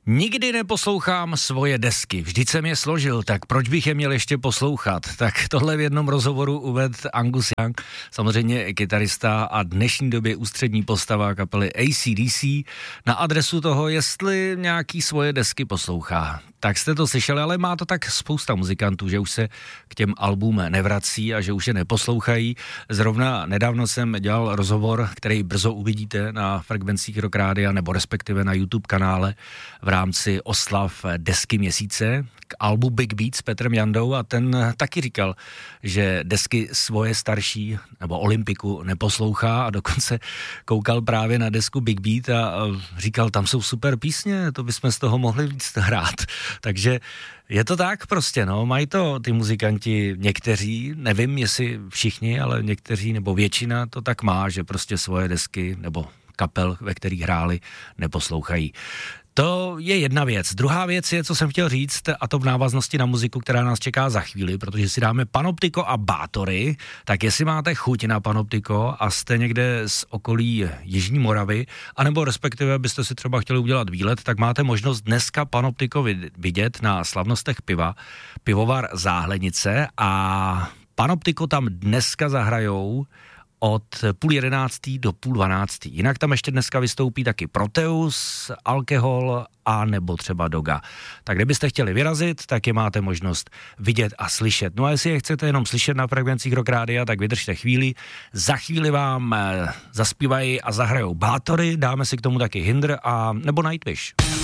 Nikdy neposlouchám svoje desky, vždyť jsem je složil, tak proč bych je měl ještě poslouchat? Tak tohle v jednom rozhovoru uvedl Angus Young, samozřejmě kytarista a dnešní době ústřední postava kapely AC/DC, na adresu toho, jestli nějaký svoje desky poslouchá. Tak jste to slyšeli, ale má to tak spousta muzikantů, že už se k těm albům nevrací a že už je neposlouchají. Zrovna nedávno jsem dělal rozhovor, který brzo uvidíte na frekvencích Rock Rádia, nebo respektive na YouTube kanále v rámci oslav desky měsíce k albu Big Beat s Petrem Jandou a ten taky říkal, že desky svoje starší nebo Olympiku neposlouchá a dokonce koukal právě na desku Big Beat a říkal, tam jsou super písně, to bychom z toho mohli víc hrát. Takže je to tak prostě, no, mají to ty muzikanti někteří, nevím jestli všichni, ale někteří nebo většina to tak má, že prostě svoje desky nebo kapel, ve kterých hráli, neposlouchají. To je jedna věc. Druhá věc je, co jsem chtěl říct, a to v návaznosti na muziku, která nás čeká za chvíli, protože si dáme Panoptiko a Bátory, tak jestli máte chuť na Panoptiko a jste někde z okolí Jižní Moravy, anebo respektive byste si třeba chtěli udělat výlet, tak máte možnost dneska Panoptiko vidět na slavnostech piva, pivovar Záhlenice a Panoptiko tam dneska zahrajou od 10:30 do 10:30. Jinak tam ještě dneska vystoupí taky Proteus, Alkohol a nebo třeba Doga. Tak kdybyste chtěli vyrazit, tak je máte možnost vidět a slyšet. No a jestli je chcete jenom slyšet na frekvencích Rock Rádia, tak vydržte chvíli. Za chvíli vám zaspívají a zahrajou Bátory, dáme si k tomu taky Hindr a nebo Nightwish.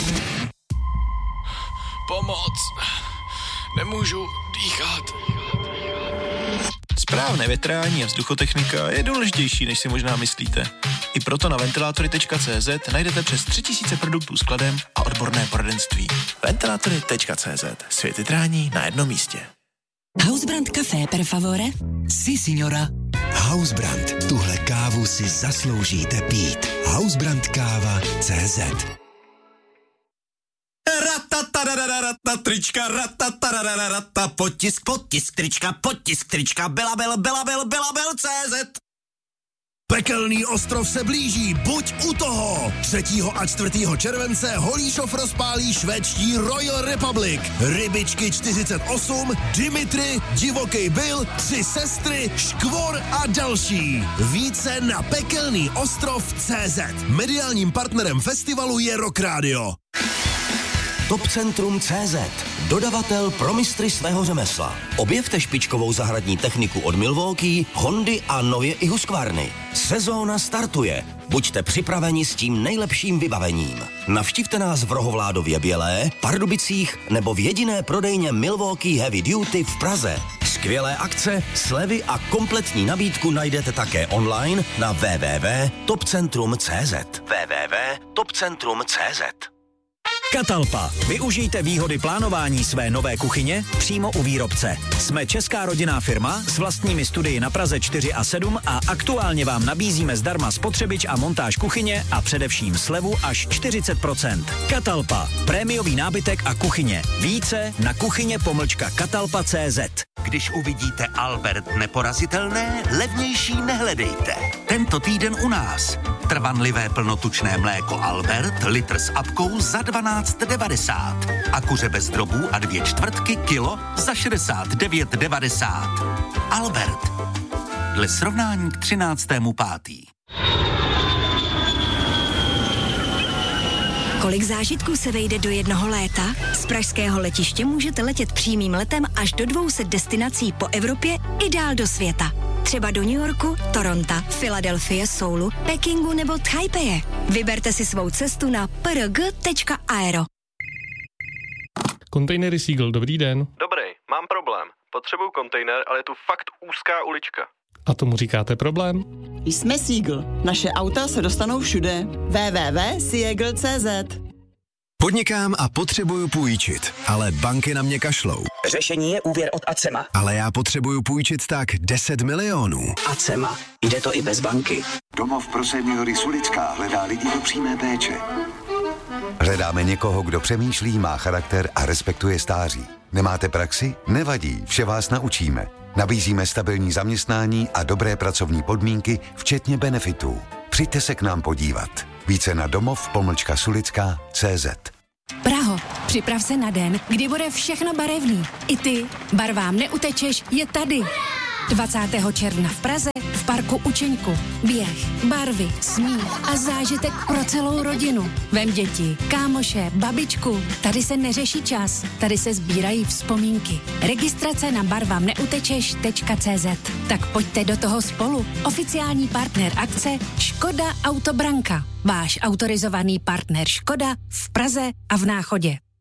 Pomoc! Nemůžu dýchat. Správné větrání a vzduchotechnika je důležitější, než si možná myslíte. I proto na ventilátory.cz najdete přes 3000 produktů s kladem a odborné poradenství. Ventilátory.cz. Svět větrání na jednom místě. Hausbrand Café per favore? Si, signora. Hausbrand. Tuhle kávu si zasloužíte pít. Hausbrandkáva.cz. Trička, potisk, trička, belabel, Pekelný ostrov se blíží, buď u toho! 3. a 4. července Holíšov rozpálí švédští Royal Republic, Rybičky 48, Dimitri, Divoký Bill, 3 sestry, Škvor a další. Více na pekelnýostrov.cz. Mediálním partnerem festivalu je Rock Radio. Topcentrum.cz. Dodavatel pro mistry svého řemesla. Objevte špičkovou zahradní techniku od Milwaukee, Hondy a nově i Husqvarny. Sezóna startuje. Buďte připraveni s tím nejlepším vybavením. Navštivte nás v Rohovládově Bělé, Pardubicích nebo v jediné prodejně Milwaukee Heavy Duty v Praze. Skvělé akce, slevy a kompletní nabídku najdete také online na www.topcentrum.cz. www.topcentrum.cz. Catalpa. Využijte výhody plánování své nové kuchyně přímo u výrobce. Jsme česká rodinná firma s vlastními studii na Praze 4 a 7 a aktuálně vám nabízíme zdarma spotřebič a montáž kuchyně a především slevu až 40%. Catalpa. Prémiový nábytek a kuchyně. Více na kuchyně-catalpa.cz. Když uvidíte Albert neporazitelné, levnější nehledejte. Tento týden u nás. Trvanlivé plnotučné mléko Albert, litr s apkou za 12,90. A kuře bez drobů a 2/4 kilo za 69,90. Albert. Dle srovnání k 13.5. Kolik zážitků se vejde do jednoho léta? Z pražského letiště můžete letět přímým letem až do 200 destinací po Evropě i dál do světa. Třeba do New Yorku, Toronto, Filadelfie, Soulu, Pekingu nebo Taipeje. Vyberte si svou cestu na prg.aero. Kontejnery Seagull, dobrý den. Dobrý, mám problém. Potřebuju kontejner, ale je tu fakt úzká ulička. A tomu říkáte problém? Jsme Seagull. Naše auta se dostanou všude. www.seagull.cz. Podnikám a potřebuju půjčit, ale banky na mě kašlou. Řešení je úvěr od Acema. Ale já potřebuju půjčit tak 10 milionů. Acema. Jde to i bez banky. Domov pro seniory Sulická hledá lidi do přímé péče. Hledáme někoho, kdo přemýšlí, má charakter a respektuje stáří. Nemáte praxi? Nevadí, vše vás naučíme. Nabízíme stabilní zaměstnání a dobré pracovní podmínky, včetně benefitů. Přijďte se k nám podívat. Více na domov-sulická.cz. Připrav se na den, kdy bude všechno barevný. I ty. Barvám neutečeš je tady. 20. června v Praze v parku Učeňku. Běh, barvy, smích a zážitek pro celou rodinu. Vem děti, kámoše, babičku. Tady se neřeší čas, tady se sbírají vzpomínky. Registrace na barvamneutečeš.cz. Tak pojďte do toho spolu. Oficiální partner akce Škoda Autobranka. Váš autorizovaný partner Škoda v Praze a v Náchodě.